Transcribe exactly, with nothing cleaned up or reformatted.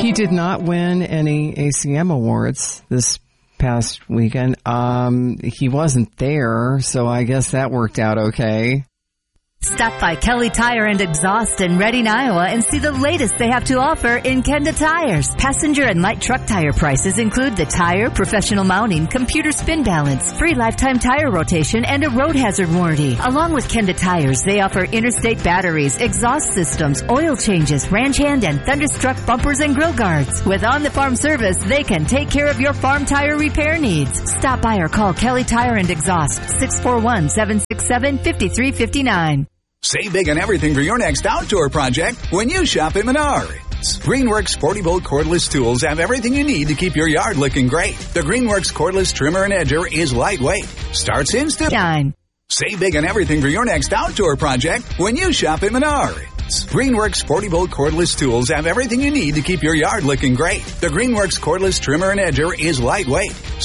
He did not win any A C M awards this past weekend. Um, he wasn't there, so I guess that worked out okay. Stop by Kelly Tire and Exhaust in Reading, Iowa and see the latest they have to offer in Kenda tires. Passenger and light truck tire prices include the tire, professional mounting, computer spin balance, free lifetime tire rotation, and a road hazard warranty. Along with Kenda tires, they offer interstate batteries, exhaust systems, oil changes, ranch hand, and thunderstruck bumpers and grill guards. With on-the-farm service, they can take care of your farm tire repair needs. Stop by or call Kelly Tire and Exhaust, six four one, seven six seven, five three five nine. Save big on everything for your next outdoor project when you shop at Menards. Greenworks forty volt cordless tools have everything you need to keep your yard looking great. The Greenworks cordless trimmer and edger is lightweight, starts instantly. Save big on everything for your next outdoor project when you shop at Menards. Greenworks forty volt cordless tools have everything you need to keep your yard looking great. The Greenworks cordless trimmer and edger is lightweight,